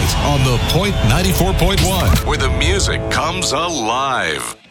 tonight on The Point 94.1, where the music comes alive.